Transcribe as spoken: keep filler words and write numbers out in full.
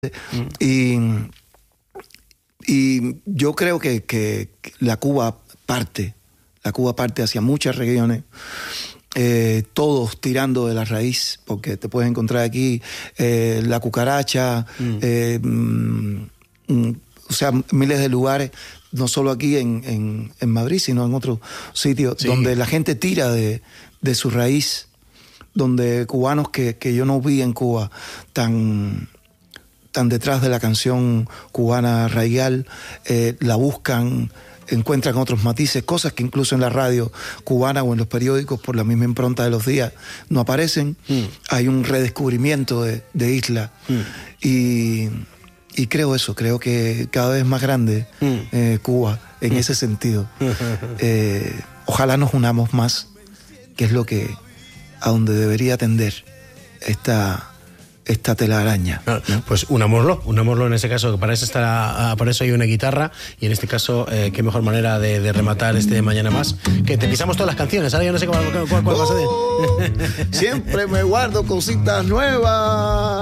Mm. Y, y yo creo que, que la Cuba parte, la Cuba parte hacia muchas regiones, eh, todos tirando de la raíz, porque te puedes encontrar aquí eh, la cucaracha, mm. Eh, mm, mm, o sea, miles de lugares, no solo aquí en, en, en Madrid, sino en otros sitios, sí, donde la gente tira de, de su raíz, donde cubanos que, que yo no vi en Cuba tan... están detrás de la canción cubana radial, eh, la buscan, encuentran otros matices, cosas que incluso en la radio cubana o en los periódicos por la misma impronta de los días no aparecen. Mm. Hay un redescubrimiento de, de isla. Mm. Y, y creo eso, creo que cada vez más grande mm. eh, Cuba en mm. ese sentido. Eh, ojalá nos unamos más, que es lo que a donde debería tender esta... esta telaraña, ¿no? Pues unámoslo, unámoslo en ese caso, que para eso está, para eso hay una guitarra, y en este caso, eh, qué mejor manera de, de rematar este Mañana Más, que te pisamos todas las canciones. Ahora yo no sé cuál, cuál, cuál, cuál oh, vas a decir. Siempre me guardo cositas nuevas.